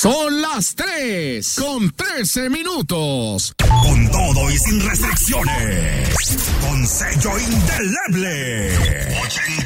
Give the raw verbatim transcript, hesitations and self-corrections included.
Son las tres con trece minutos. Con todo y sin restricciones. Con sello indeleble. ochenta